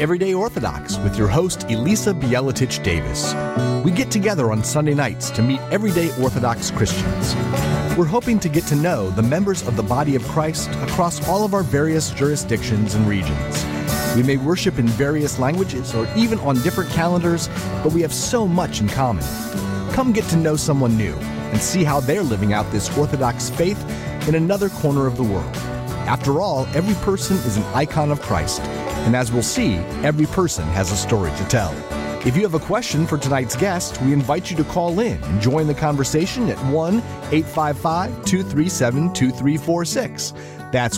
Everyday Orthodox with your host, Elisa Bielatich Davis. We get together on Sunday nights to meet everyday Orthodox Christians. We're hoping to get to know the members of the body of Christ across all of our various jurisdictions and regions. We may worship in various languages or even on different calendars, but we have so much in common. Come get to know someone new and see how they're living out this Orthodox faith in another corner of the world. After all, every person is an icon of Christ. And as we'll see, every person has a story to tell. If you have a question for tonight's guest, we invite you to call in and join the conversation at 1-855-237-2346. That's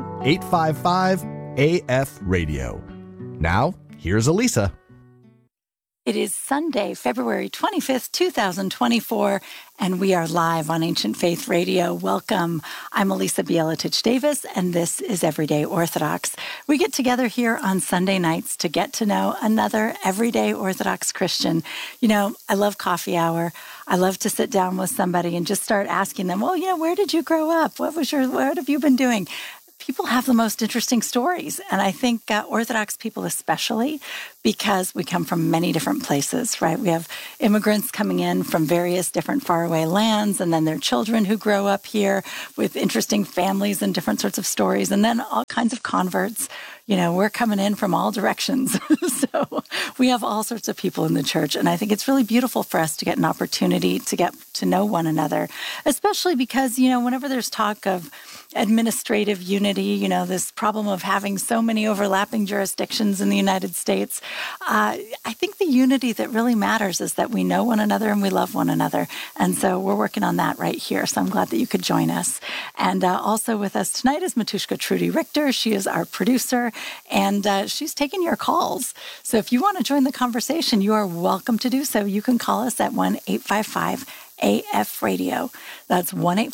1-855-AF-RADIO. Now, here's Elisa. It is Sunday, February 25th, 2024, and we are live on Ancient Faith Radio. Welcome. I'm Elisa Bielatich Davis, and this is Everyday Orthodox. We get together here on Sunday nights to get to know another everyday Orthodox Christian. You know, I love coffee hour. I love to sit down with somebody and just start asking them, well, where did you grow up? What have you been doing? People have the most interesting stories, and I think Orthodox people especially, because we come from many different places, right? We have immigrants coming in from various different faraway lands, and then their children who grow up here with interesting families and different sorts of stories, and then all kinds of converts. We're coming in from all directions. So we have all sorts of people in the church, and I think it's really beautiful for us to get an opportunity to get to know one another, especially because, whenever there's talk of administrative unity, this problem of having so many overlapping jurisdictions in the United States, I think the unity that really matters is that we know one another and we love one another. And so we're working on that right here. So I'm glad that you could join us. And also with us tonight is Matushka Trudy Richter. She is our producer, and she's taking your calls. So if you want to join the conversation, you are welcome to do so. You can call us at 1-855-AF-RADIO. That's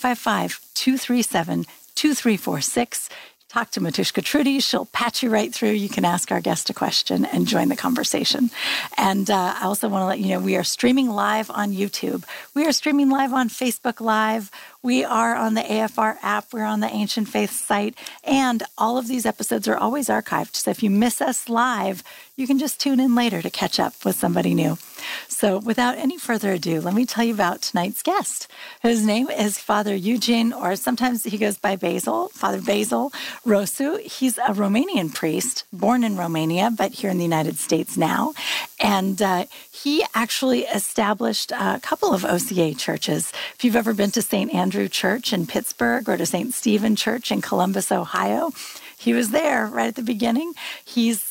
1-855-237-2346. Talk to Matushka Trudy. She'll patch you right through. You can ask our guest a question and join the conversation. And I also want to let you know we are streaming live on YouTube. We are streaming live on Facebook Live. We are on the AFR app. We're on the Ancient Faith site. And all of these episodes are always archived. So if you miss us live, you can just tune in later to catch up with somebody new. So without any further ado, let me tell you about tonight's guest. His name is Father Eugene, or sometimes he goes by Basil, Father Basil Rosu. He's a Romanian priest, born in Romania, but here in the United States now. And he actually established a couple of OCA churches. If you've ever been to St. Andrew Church in Pittsburgh or to St. Stephen Church in Columbus, Ohio, he was there right at the beginning. He's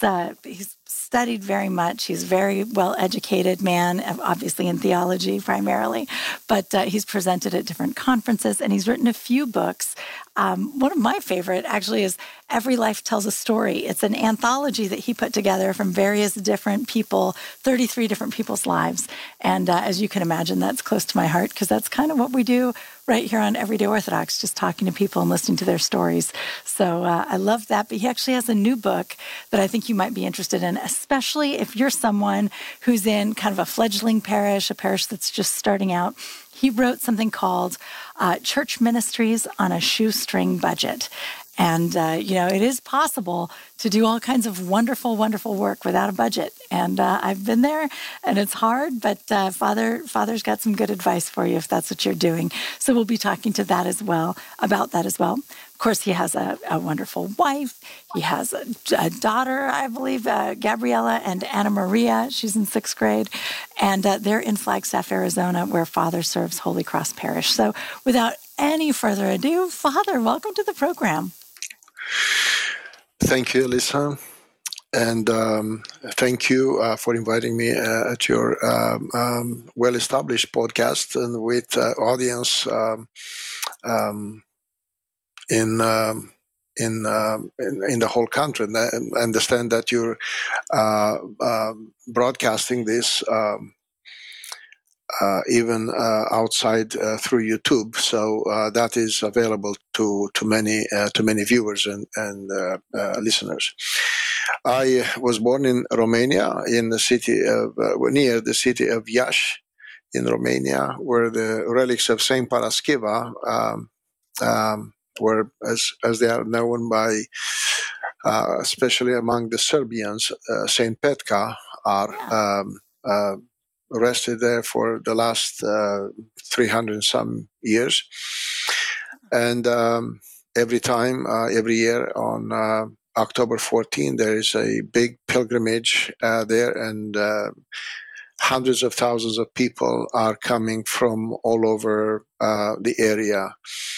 studied very much. He's a very well-educated man, obviously in theology primarily, but he's presented at different conferences, and he's written a few books. One of my favorite actually is Every Life Tells a Story. It's an anthology that he put together from various different people, 33 different people's lives. And as you can imagine, that's close to my heart because that's kind of what we do right here on Everyday Orthodox, just talking to people and listening to their stories. So I love that. But he actually has a new book that I think you might be interested in, especially if you're someone who's in kind of a fledgling parish, a parish that's just starting out. He wrote something called Church Ministries on a Shoestring Budget. And, it is possible to do all kinds of wonderful, wonderful work without a budget. And I've been there, and it's hard, but Father's got some good advice for you if that's what you're doing. So we'll be talking to that as well, about that as well. Of course, he has a wonderful wife. He has a daughter, I believe, Gabriella and Anna Maria. She's in 6th grade. And they're in Flagstaff, Arizona, where Father serves Holy Cross Parish. So without any further ado, Father, welcome to the program. Thank you, Elisa. And thank you for inviting me at your well-established podcast and with audience in the whole country. And I understand that you're broadcasting this even outside through YouTube, so that is available to many viewers and listeners. I was born in Romania, in the city of near the city of Iași, in Romania, where the relics of Saint Parascheva were, as they are known by especially among the Serbians. Saint Petka are rested there for the last 300 some years, and every year on October 14, there is a big pilgrimage there, and hundreds of thousands of people are coming from all over the area,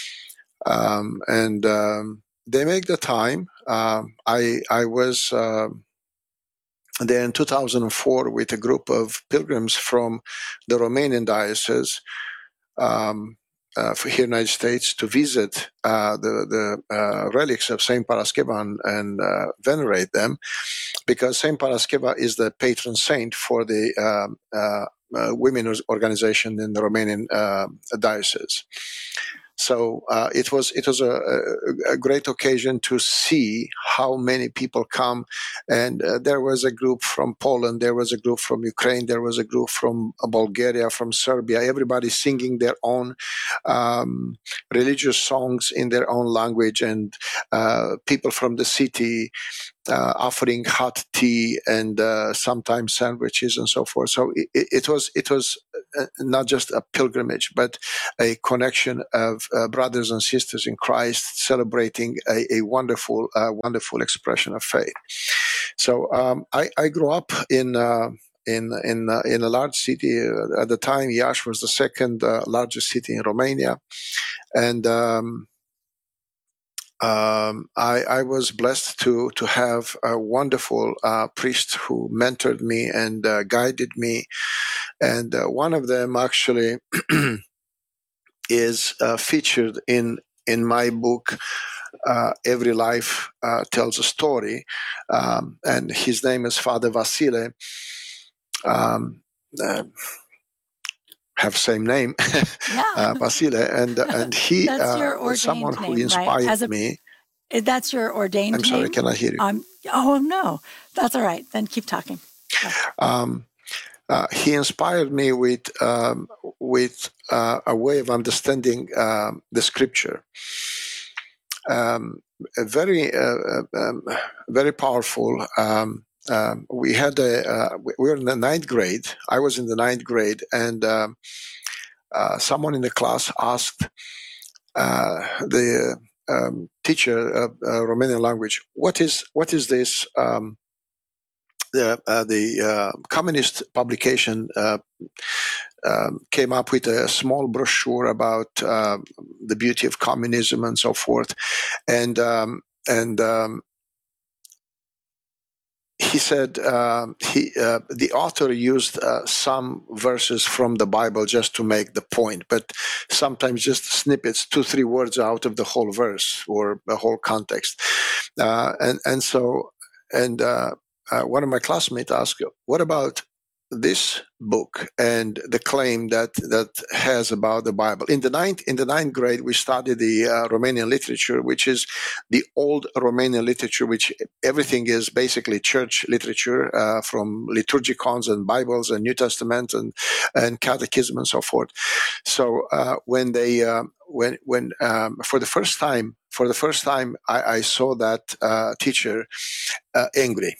and they make the time. I was there in 2004 with a group of pilgrims from the Romanian diocese for here in the United States to visit the relics of Saint Paraskeva and venerate them, because Saint Paraskeva is the patron saint for the women's organization in the Romanian diocese. So it was a great occasion to see how many people come, and there was a group from Poland, there was a group from Ukraine, there was a group from Bulgaria, from Serbia. Everybody singing their own religious songs in their own language, and people from the city offering hot tea and sometimes sandwiches and so forth. So it was not just a pilgrimage, but a connection of brothers and sisters in Christ, celebrating a wonderful expression of faith. So I grew up in a large city. At the time, Iași was the second largest city in Romania, and I was blessed to have a wonderful priest who mentored me and guided me, and one of them actually is featured in my book. Every Life Tells a Story, and his name is Father Vasile. Have same name, Vasile, and he was someone who inspired me. That's your ordained name? I'm sorry, can I hear you? Oh, no, that's all right. Then keep talking. He inspired me with a way of understanding the Scripture. Very powerful. We were in the ninth grade. I was in the ninth grade, and someone in the class asked the teacher of Romanian language, "What is this?" The communist publication came up with a small brochure about the beauty of communism and so forth, and he said the author used some verses from the Bible just to make the point, but sometimes just snippets, 2-3 words out of the whole verse or the whole context. So one of my classmates asked, "What about this book and the claim that has about the Bible?" In the ninth grade, we studied the Romanian literature, which is the old Romanian literature, which everything is basically church literature, from liturgicons and Bibles and New Testament and catechism and so forth. So when they when for the first time I saw that teacher angry.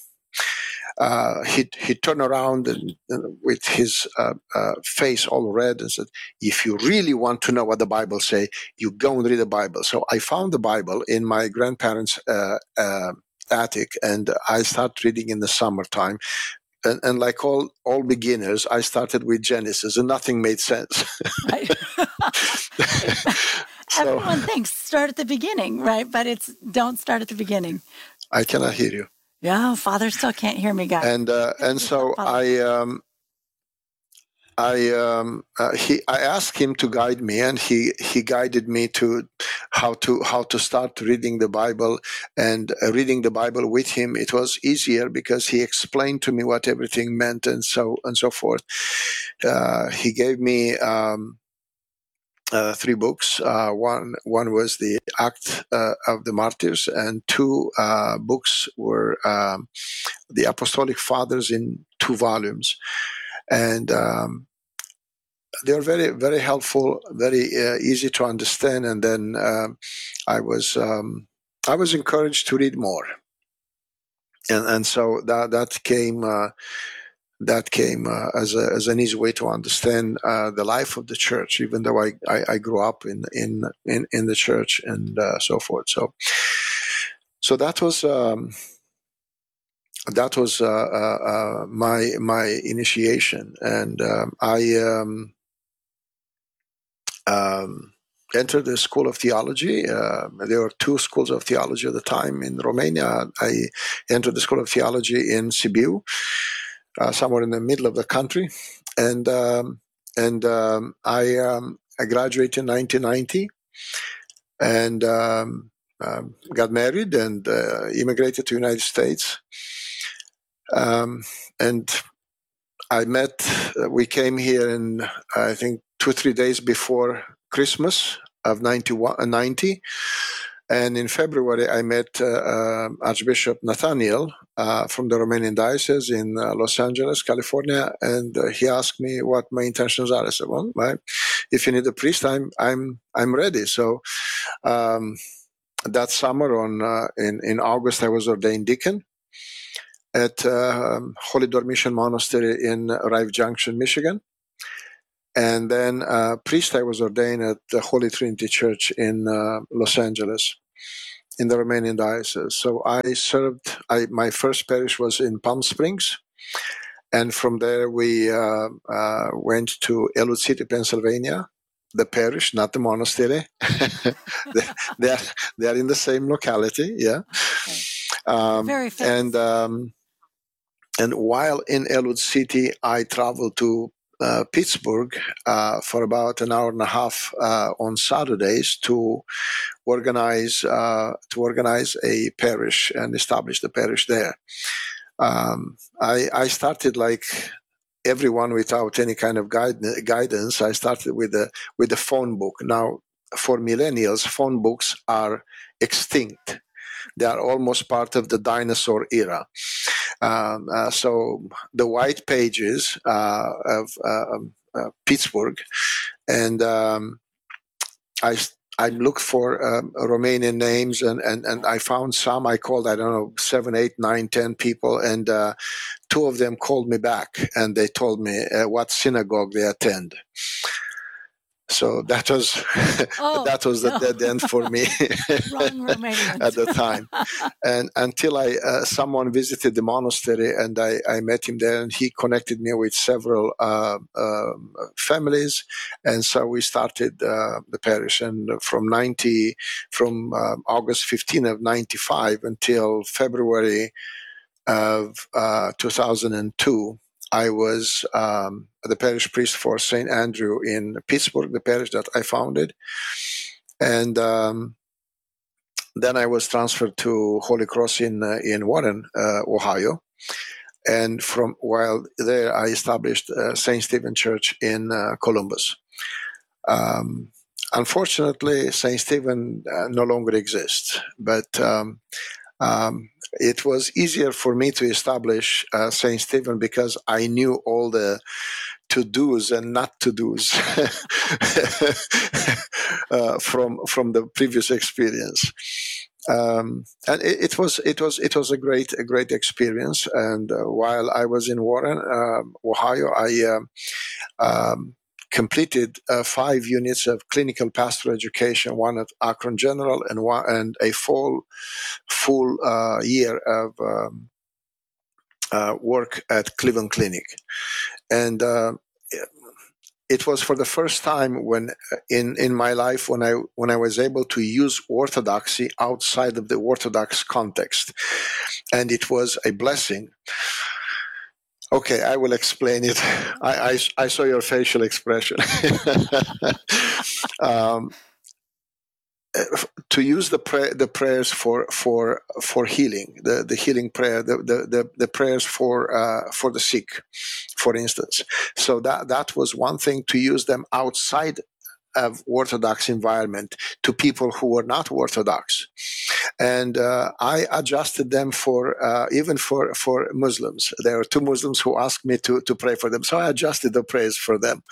He turned around and with his face all red and said, "If you really want to know what the Bible say, you go and read the Bible." So I found the Bible in my grandparents' attic, and I started reading in the summertime. And like all beginners, I started with Genesis, and nothing made sense. Right. Everyone thinks start at the beginning, right? But don't start at the beginning. I cannot hear you. Yeah, Father still can't hear me, guys. And so I asked him to guide me, and he guided me to how to start reading the Bible, and reading the Bible with him. It was easier because he explained to me what everything meant and so forth. He gave me 3 books. One was the Act of the Martyrs, and 2 books were the Apostolic Fathers in 2 volumes, and they were very, very helpful, very easy to understand. And then I was encouraged to read more. and so that came as an easy way to understand the life of the church, even though I grew up in the church and so forth. So that was my initiation, and I entered the School of Theology. There were two schools of theology at the time in Romania. I entered the School of Theology in Sibiu, somewhere in the middle of the country, and I graduated in 1990, and got married and immigrated to the United States. And we came here in, I think, 2-3 days before Christmas of 90. And in February, I met Archbishop Nathaniel from the Romanian Diocese in Los Angeles, California, and he asked me what my intentions are. I said, "Well, if you need a priest, I'm ready." So that summer, in August, I was ordained deacon at Holy Dormition Monastery in Rive Junction, Michigan. And then priest, I was ordained at the Holy Trinity Church in Los Angeles, in the Romanian Diocese. So I served, my first parish was in Palm Springs. And from there, we went to Elwood City, Pennsylvania, the parish, not the monastery. they are in the same locality, yeah. Very famous. And while in Elwood City, I traveled to Pittsburgh for about an hour and a half on Saturdays to organize a parish and establish the parish there. I started like everyone without any kind of guidance. I started with the phone book. Now, for millennials, phone books are extinct. They are almost part of the dinosaur era. So the white pages of Pittsburgh, and I looked for Romanian names, and I found some. I called, 7, 8, 9, 10 people, and 2 of them called me back, and they told me what synagogue they attend. So that was the dead end for me at the time. And until someone visited the monastery, and I met him there, and he connected me with several families, and so we started the parish. And from August 15 of 95 until February of 2002. I was the parish priest for St. Andrew in Pittsburgh, the parish that I founded. And then I was transferred to Holy Cross in Warren, Ohio. And while there, I established St. Stephen Church in Columbus. Unfortunately, St. Stephen no longer exists, but it was easier for me to establish St. Stephen because I knew all the to-dos and not to-dos from the previous experience. And it was a great experience. And while I was in Warren, Ohio, I completed 5 units of clinical pastoral education, one at Akron General and a full year of work at Cleveland Clinic. And it was for the first time in my life when I was able to use orthodoxy outside of the Orthodox context, and it was a blessing. Okay, I will explain it. I saw your facial expression. To use the prayers for healing, the healing prayer, the prayers for the sick, for instance. So that was one thing, to use them outside of Orthodox environment to people who were not Orthodox. And I adjusted them even for Muslims. There were 2 Muslims who asked me to pray for them. So I adjusted the prayers for them.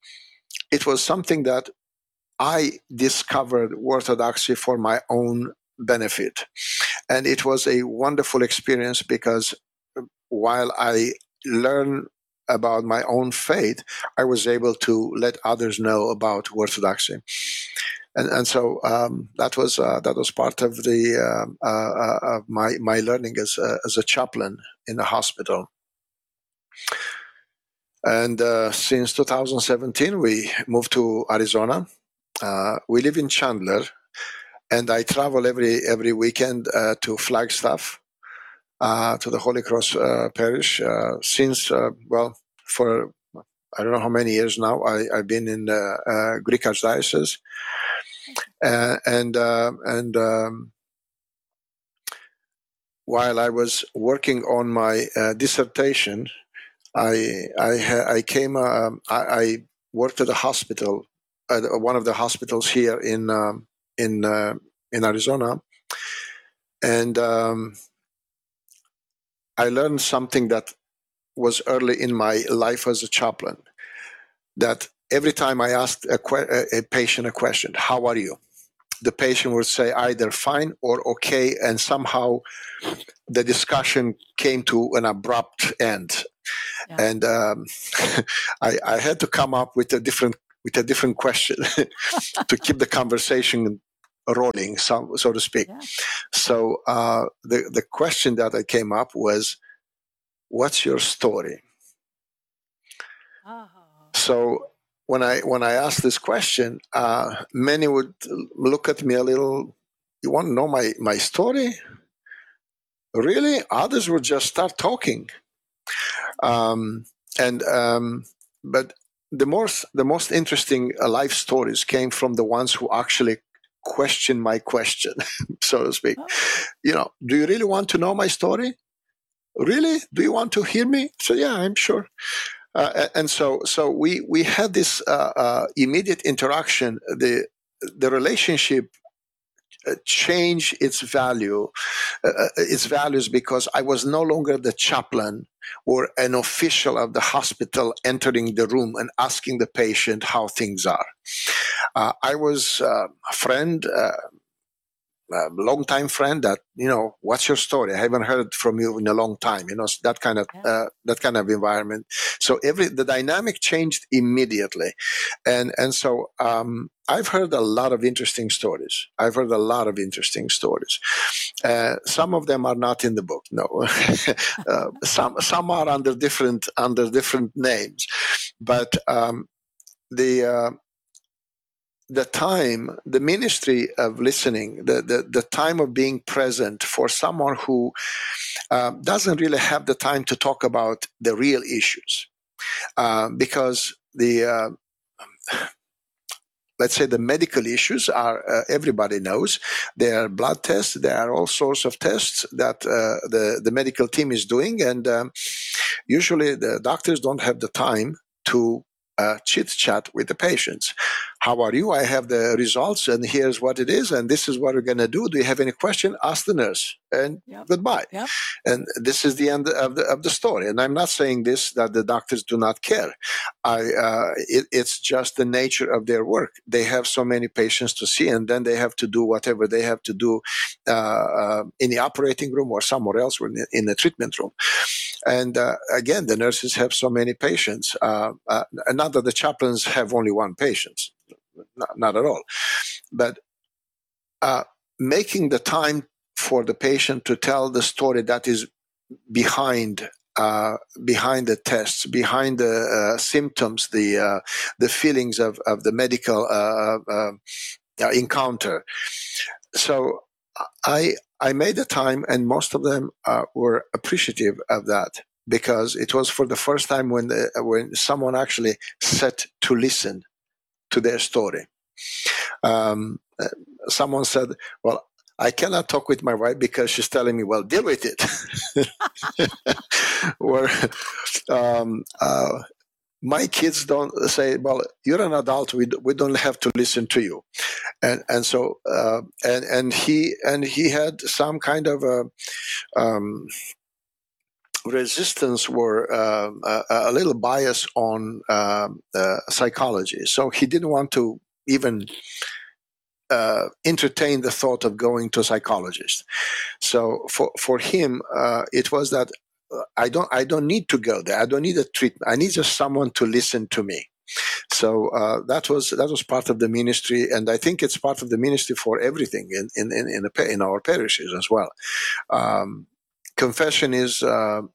It was something that I discovered Orthodoxy for my own benefit. And it was a wonderful experience because while I learned about my own faith, I was able to let others know about Orthodoxy. And so that was part of the of my learning as a chaplain in the hospital. And since 2017, we moved to Arizona. We live in Chandler, and I travel every weekend to Flagstaff, to the Holy Cross Parish. Since for I don't know how many years now, I've been in the Greek Archdiocese, and while I was working on my dissertation, I worked at a hospital, one of the hospitals here in Arizona, and I learned something that was early in my life as a chaplain. That every time I asked a patient a question, "How are you?" the patient would say either fine or okay, and somehow the discussion came to an abrupt end. Yeah. And I had to come up with a different question to keep the conversation rolling, so to speak. Yeah. So the question that I came up was, "What's your story?" Oh. So when I asked this question, many would look at me a little. "You want to know my story? Really?" Others would just start talking. But the most interesting life stories came from the ones who actually questioned my question, so to speak. Oh. Do you really want to know my story? Really? Do you want to hear me? So yeah, I'm sure. And so we had this immediate interaction. The relationship changed its values, because I was no longer the chaplain or an official of the hospital entering the room and asking the patient how things are. I was a friend, a long-time friend that, "What's your story? I haven't heard from you in a long time." That kind of environment. So the dynamic changed immediately, and so I've heard a lot of interesting stories. Some of them are not in the book. No, some are under different names, but the ministry of listening, the time of being present for someone who doesn't really have the time to talk about the real issues, because let's say the medical issues are, everybody knows, there are blood tests, there are all sorts of tests that the medical team is doing, and usually the doctors don't have the time to chit-chat with the patients. "How are you? I have the results, and here's what it is, and this is what we're going to do. Do you have any question? Ask the nurse." And goodbye. Yep. And this is the end of the story. And I'm not saying this that the doctors do not care. It's just the nature of their work. They have so many patients to see, and then they have to do whatever they have to do in the operating room or somewhere else, or in the treatment room. And again, the nurses have so many patients. Not that the chaplains have only one patient, not at all. But making the time for the patient to tell the story that is behind the tests, behind the symptoms, the feelings of the medical encounter. So I made the time, and most of them were appreciative of that, because it was for the first time when someone actually sat to listen to their story. Someone said, "Well, I cannot talk with my wife because she's telling me, well, deal with it." Or my kids don't say, "Well, you're an adult. We don't have to listen to you." And so and he had some kind of resistance, or a little bias on psychology. So he didn't want to even entertain the thought of going to a psychologist. So for him, it was that I don't need to go there. I don't need a treatment. I need just someone to listen to me. So that was part of the ministry, and I think it's part of the ministry for everything in our parishes as well. Confession is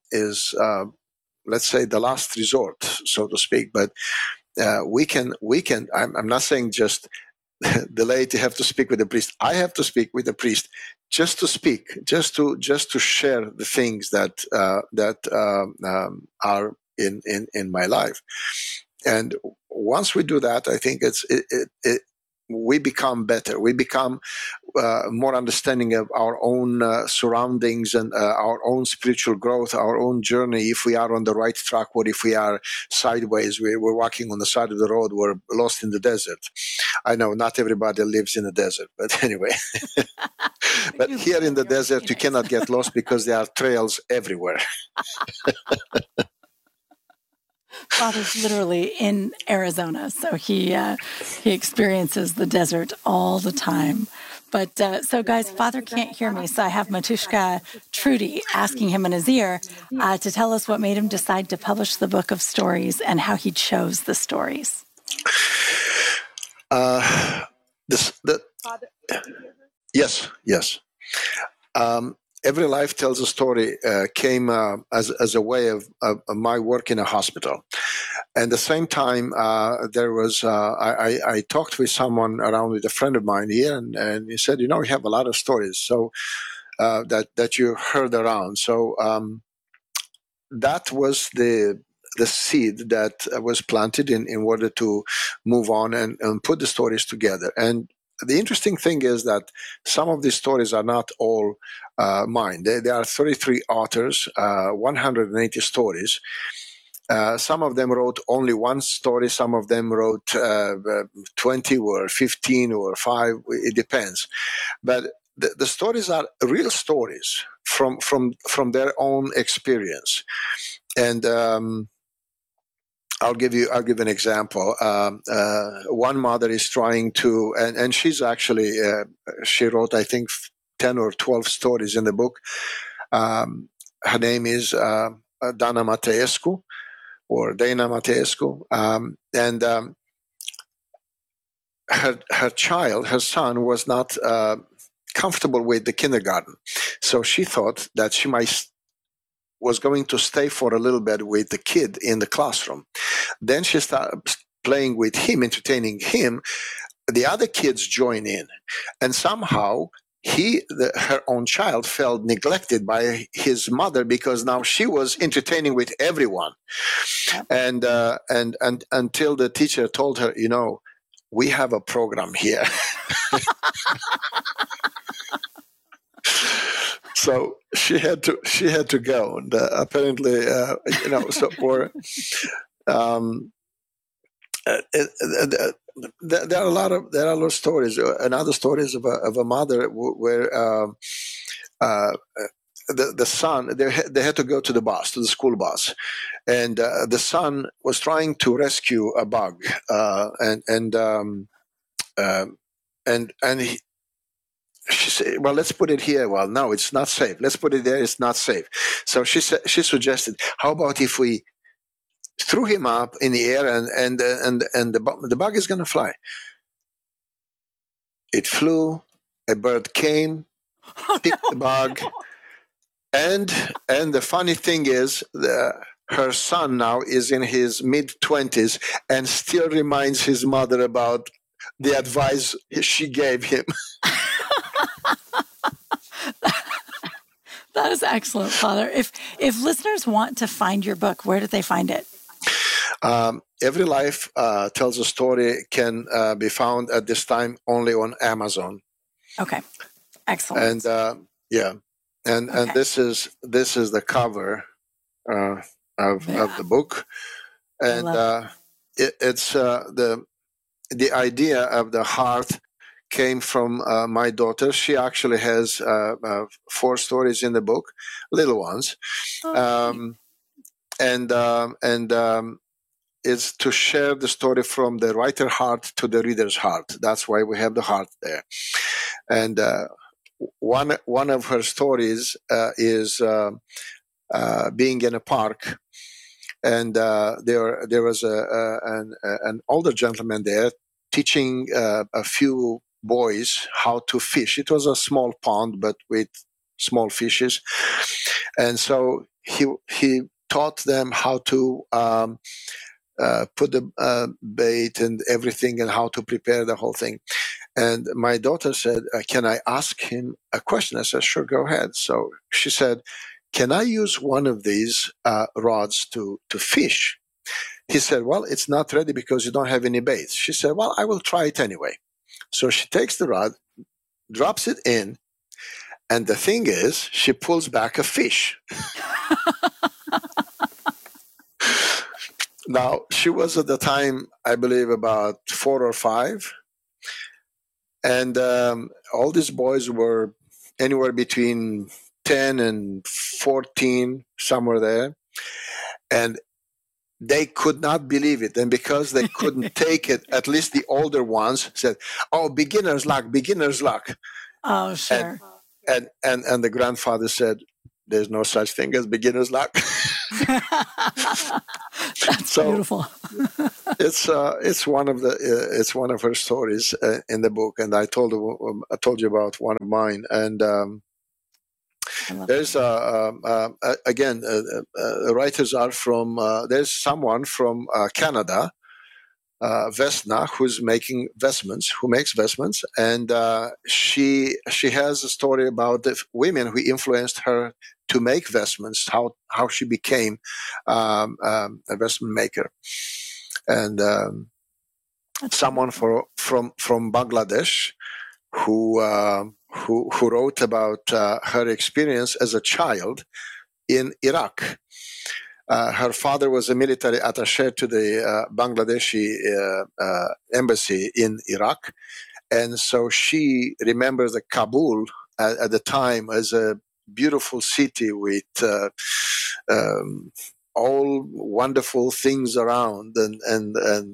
let's say the last resort, so to speak. But we can. I'm not saying just the laity have to speak with the priest. I have to speak with the priest, just to speak, just to share the things that are in my life. And once we do that, I think we become better. We become more understanding of our own surroundings and our own spiritual growth, our own journey. If we are on the right track, or if we are sideways, we're walking on the side of the road, we're lost in the desert. I know not everybody lives in the desert, but anyway. But here in the desert, you cannot get lost because there are trails everywhere. Father's literally in Arizona, so he experiences the desert all the time. But so, guys, Father can't hear me, so I have Matushka Trudy asking him in his ear to tell us what made him decide to publish the book of stories and how he chose the stories. Yes. Every Life Tells a Story came as a way of my work in a hospital. And at the same time, there was I talked with someone around, with a friend of mine here, and he said, we have a lot of stories so that you heard around. So that was the seed that was planted in order to move on and put the stories together. And the interesting thing is that some of these stories are not all mine. There are 33 authors, 180 stories. Some of them wrote only one story. Some of them wrote 20 or 15 or 5. It depends. But the stories are real stories from their own experience. And I'll give an example. One mother is trying to, and she's actually, she wrote, I think, 10 or 12 stories in the book. Her name is Dana Mateescu, or Dana Mateescu. And her son was not comfortable with the kindergarten. So she thought that she was going to stay for a little bit with the kid in the classroom. Then she started playing with him, entertaining him. The other kids join in, and somehow her own child felt neglected by his mother, because now she was entertaining with everyone. And until the teacher told her, we have a program here. So she had to go, and apparently, there are a lot of stories. Another stories of a mother where the son, they had to go to the school bus, and the son was trying to rescue a bug, she said, well, let's put it here. Well, no, it's not safe. Let's put it there. It's not safe. So she suggested, how about if we threw him up in the air and the bug is going to fly. It flew. A bird came, picked the bug, and the funny thing is, her son now is in his mid-20s and still reminds his mother about the advice she gave him. That is excellent, Father. If listeners want to find your book, where do they find it? Every Life Tells a Story can be found at this time only on Amazon. Okay, excellent. And and this is the cover of the book, and it's the idea of the heart came from my daughter. She actually has 4 stories in the book, little ones, is to share the story from the writer's heart to the reader's heart. That's why we have the heart there. And one of her stories is being in a park, and there was an older gentleman there teaching a few boys how to fish. It was a small pond, but with small fishes, and so he taught them how to put the bait and everything, and how to prepare the whole thing. And my daughter said, "Can I ask him a question?" I said, "Sure, go ahead." So she said, "Can I use one of these rods to fish?" He said, "Well, it's not ready because you don't have any bait." She said, "Well, I will try it anyway." So she takes the rod, drops it in, and the thing is, she pulls back a fish. Now, she was at the time, I believe, about 4 or 5. And all these boys were anywhere between 10 and 14, somewhere there. And they could not believe it. And because they couldn't take it, at least the older ones said, "Oh, beginner's luck, beginner's luck." Oh, sure. And the grandfather said, "There's no such thing as beginner's luck." That's beautiful. It's one of her stories in the book, and I told you about one of mine. And there's again, writers are from. There's someone from Canada, Vesna, who makes vestments, and she has a story about the women who influenced her to make vestments, how she became a vestment maker. And someone from Bangladesh who wrote about her experience as a child in Iraq. Her father was a military attaché to the Bangladeshi embassy in Iraq, and so she remembers the Kabul at the time as a beautiful city with all wonderful things around, and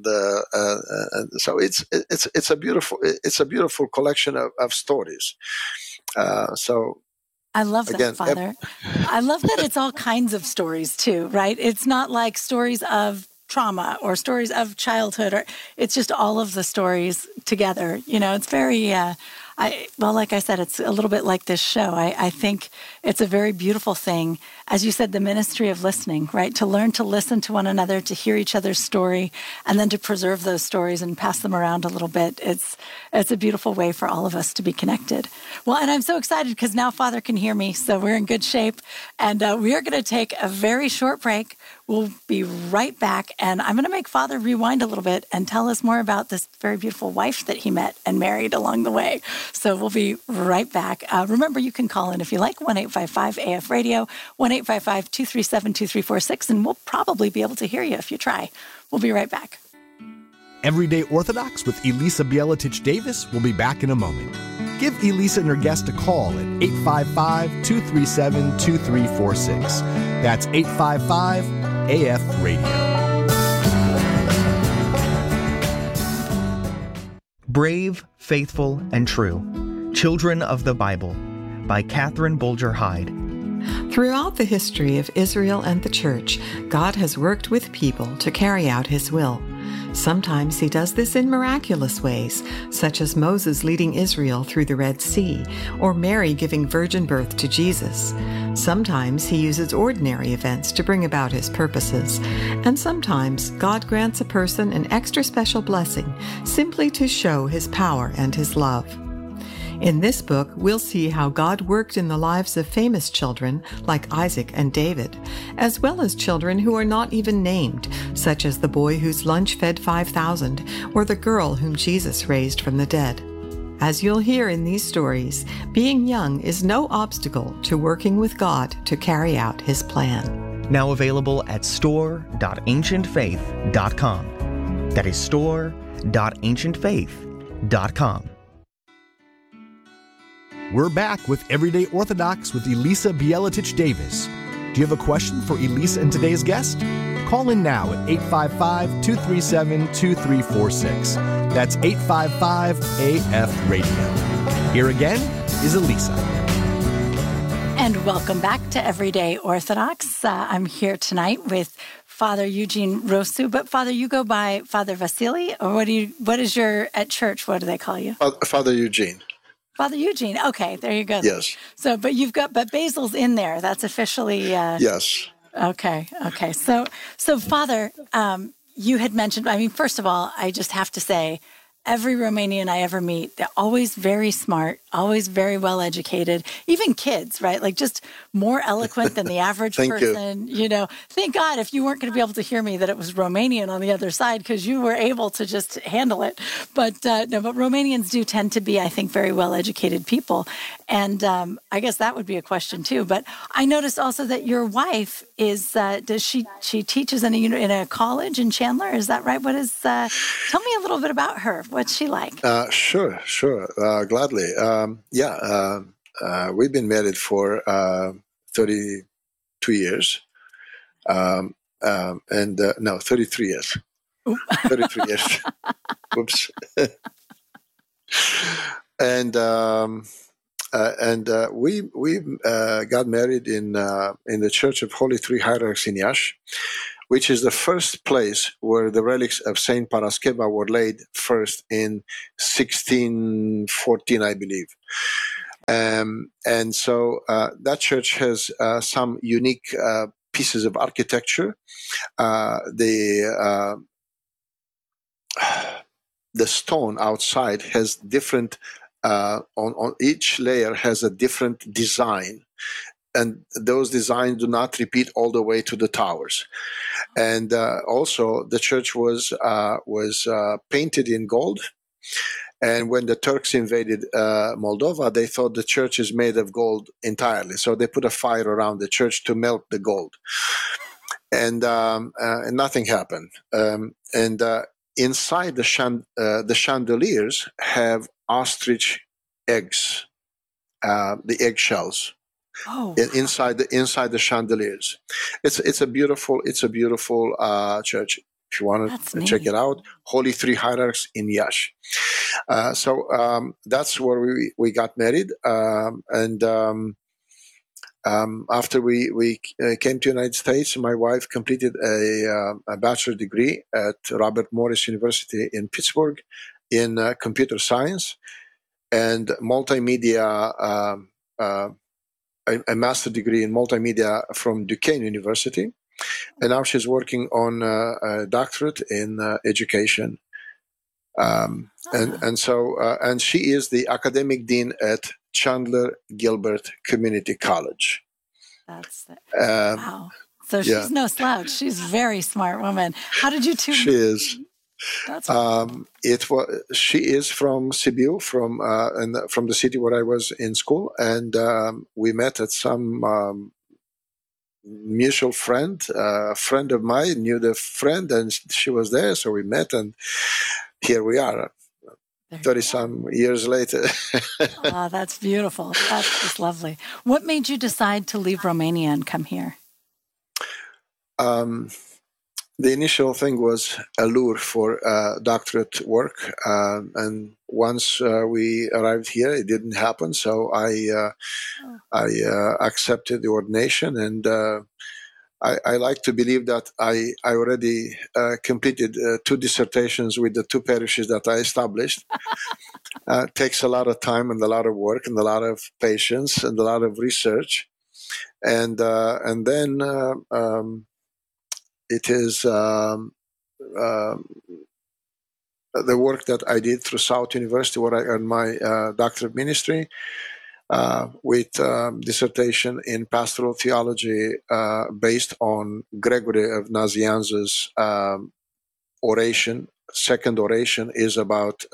so it's a beautiful collection of stories. So. I love that, Father. I love that it's all kinds of stories too, right? It's not like stories of trauma or stories of childhood, or it's just all of the stories together. You know, it's very, like I said, it's a little bit like this show. I think it's a very beautiful thing. As you said, the ministry of listening, right? To learn to listen to one another, to hear each other's story, and then to preserve those stories and pass them around a little bit. It's a beautiful way for all of us to be connected. Well, and I'm so excited because now Father can hear me, so we're in good shape. And we are going to take a very short break. We'll be right back, and I'm going to make Father rewind a little bit and tell us more about this very beautiful wife that he met and married along the way. So we'll be right back. Remember, you can call in if you like, 1-855-AF-RADIO, 1-855-237-2346, and we'll probably be able to hear you if you try. We'll be right back. Everyday Orthodox with Elisa Bielatich-Davis will be back in a moment. Give Elisa and her guest a call at 855-237-2346. That's 855-AF-RADIO. Brave, Faithful, and True. Children of the Bible by Catherine Bolger Hyde. Throughout the history of Israel and the Church, God has worked with people to carry out His will. Sometimes He does this in miraculous ways, such as Moses leading Israel through the Red Sea, or Mary giving virgin birth to Jesus. Sometimes He uses ordinary events to bring about His purposes, and sometimes God grants a person an extra special blessing simply to show His power and His love. In this book, we'll see how God worked in the lives of famous children like Isaac and David, as well as children who are not even named, such as the boy whose lunch fed 5,000, or the girl whom Jesus raised from the dead. As you'll hear in these stories, being young is no obstacle to working with God to carry out His plan. Now available at store.ancientfaith.com. That is store.ancientfaith.com. We're back with Everyday Orthodox with Elisa Bielatich-Davis. Do you have a question for Elisa and today's guest? Call in now at 855-237-2346. That's 855-AF-RADIO. Here again is Elisa. And welcome back to Everyday Orthodox. I'm here tonight with Father Eugene Rosu, but Father, you go by Father Vasily, or what is your, at church, what do they call you? Father Eugene. Father Eugene. Okay, there you go. Yes. So, but Basil's in there. That's officially. Yes. Okay. So Father, you had mentioned, first of all, I just have to say, every Romanian I ever meet, they're always very smart, always very well educated, even kids, right? Like just more eloquent than the average person. You know, thank God if you weren't going to be able to hear me that it was Romanian on the other side, because you were able to just handle it. But but Romanians do tend to be, I think, very well educated people. And I guess that would be a question too. But I noticed also that your wife is, she teaches in a college in Chandler? Is that right? What is, tell me a little bit about her. What's she like? Sure. Gladly. We've been married for 32 years. 33 years. 33 years. Oops. And we got married in the Church of Holy Three Hierarchs in Iași, which is the first place where the relics of Saint Paraskeva were laid first in 1614, I believe. And so that church has some unique pieces of architecture. The stone outside has different, on each layer has a different design. And those designs do not repeat all the way to the towers. And also, the church was painted in gold. And when the Turks invaded Moldova, they thought the church is made of gold entirely. So they put a fire around the church to melt the gold. And nothing happened. Inside the chandeliers have ostrich eggs, the eggshells. Oh. Inside the chandeliers. It's a beautiful church. If you want to check it out, Holy Three Hierarchs in Iași. So that's where we got married, and after we came to the United States, my wife completed a bachelor's degree at Robert Morris University in Pittsburgh in computer science and multimedia. A master's degree in multimedia from Duquesne University, and now she's working on a doctorate in education. And she is the academic dean at Chandler Gilbert Community College. Wow. So she's no slouch. She's a very smart woman. How did you two? She is. She is from Sibiu, from the city where I was in school, and we met at some mutual friend. A friend of mine knew the friend, and she was there, so we met, and here we are, 30-some years later. Oh, that's beautiful. That's just lovely. What made you decide to leave Romania and come here? The initial thing was a lure for doctorate work, and once we arrived here, it didn't happen. So I accepted the ordination, and I like to believe that I already completed 2 dissertations with the 2 parishes that I established. It takes a lot of time and a lot of work and a lot of patience and a lot of research, and then. It is the work that I did through South University, where I earned my doctorate of ministry, with dissertation in pastoral theology based on Gregory of Nazianzus' oration. Second oration is about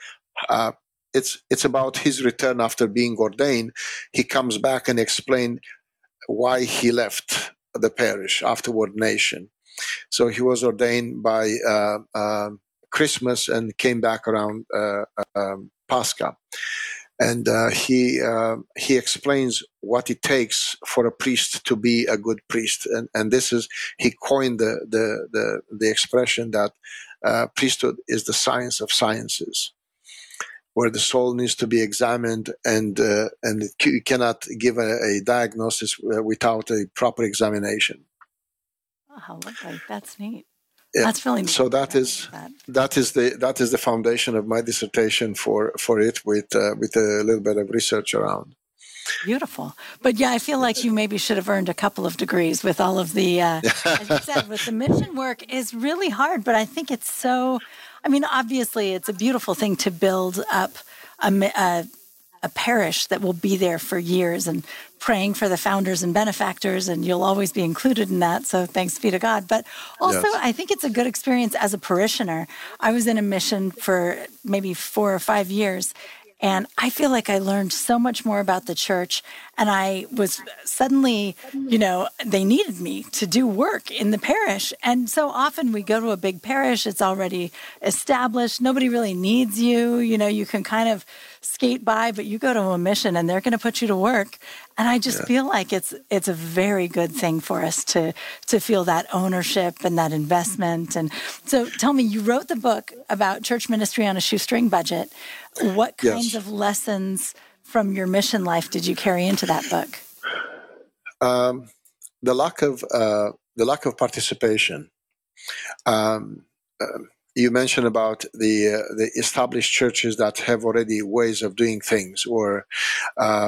it's about his return after being ordained. He comes back and explains why he left the parish after ordination. So he was ordained by Christmas and came back around Pascha. and he explains what it takes for a priest to be a good priest, and this is, he coined the expression that priesthood is the science of sciences, where the soul needs to be examined, and you cannot give a diagnosis without a proper examination. Oh, how lovely! That's neat. Yeah. That's really neat. So that is the foundation of my dissertation for it, with a little bit of research around. Beautiful. But yeah, I feel like you maybe should have earned a couple of degrees with all of the, as you said, with the mission work is really hard, but I think it's so, I mean, obviously it's a beautiful thing to build up a parish that will be there for years, and praying for the founders and benefactors, and you'll always be included in that. So thanks be to God. But also, yes, I think it's a good experience as a parishioner. I was in a mission for maybe 4 or 5 years, and I feel like I learned so much more about the church. And I was suddenly, they needed me to do work in the parish. And so often we go to a big parish, it's already established. Nobody really needs you. You can kind of skate by, but you go to a mission and they're going to put you to work. And I just feel like it's a very good thing for us to feel that ownership and that investment. And so tell me, you wrote the book about church ministry on a shoestring budget. What kinds of lessons from your mission life did you carry into that book? The lack of participation. You mentioned about the established churches that have already ways of doing things, or